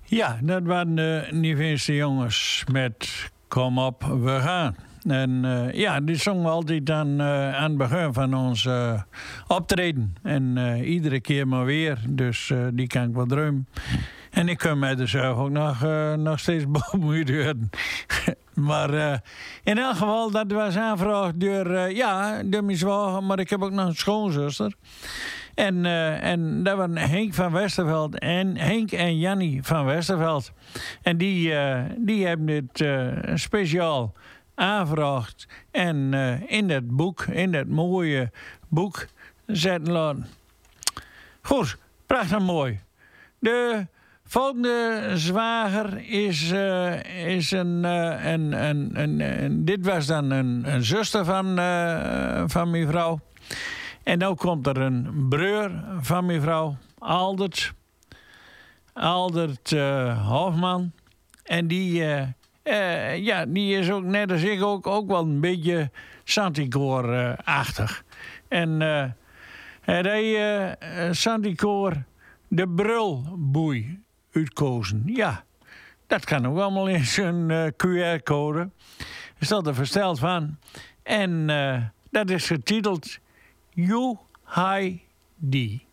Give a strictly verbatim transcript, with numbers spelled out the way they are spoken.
Ja, dat waren de Nieuwegeorse jongens met Kom op, we gaan. En uh, ja, die zongen we altijd aan, uh, aan het begin van ons uh, optreden. En uh, iedere keer maar weer. Dus uh, die kan ik wel drumen. En ik kan mij dus ook nog, uh, nog steeds boven doen. Maar uh, in elk geval, dat was aangevraagd door, uh, ja, door mijn zwager. Maar ik heb ook nog een schoonzuster. En, uh, en dat waren Henk van Westerveld en Henk en Jannie van Westerveld. En die, uh, die hebben dit uh, speciaal aangevraagd. En uh, in dat boek, in dat mooie boek, zetten laten. Goed, prachtig mooi. De volgende zwager is, uh, is een, uh, een, een, een, een... Dit was dan een, een zuster van, uh, van mijn vrouw. En nu komt er een broer van mijn vrouw, Aldert. Aldert uh, Hofman. En die, uh, uh, ja, die is ook net als ik ook, ook wel een beetje Santicoor-achtig. En uh, hij uh, Santicoor de brulboei uitkozen. Ja, dat kan ook allemaal in zijn uh, Q R-code. Er staat er versteld van. En uh, dat is getiteld You High D.